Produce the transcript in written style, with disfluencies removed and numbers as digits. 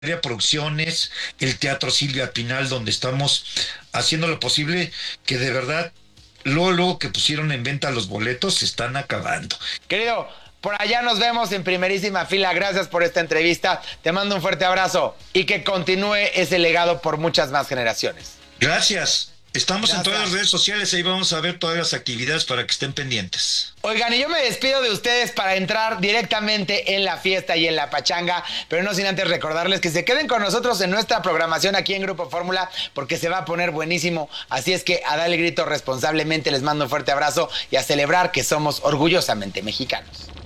Producciones, el Teatro Silvia Pinal, donde estamos haciendo lo posible, que de verdad, luego que pusieron en venta los boletos, se están acabando. Querido, por allá nos vemos en primerísima fila. Gracias por esta entrevista. Te mando un fuerte abrazo y que continúe ese legado por muchas más generaciones. Gracias. Estamos en todas las Gracias. redes sociales, ahí vamos a ver todas las actividades para que estén pendientes. Oigan, y yo me despido de ustedes para entrar directamente en la fiesta y en la pachanga, pero no sin antes recordarles que se queden con nosotros en nuestra programación aquí en Grupo Fórmula, porque se va a poner buenísimo. Así es que a darle grito responsablemente, les mando un fuerte abrazo y a celebrar que somos orgullosamente mexicanos.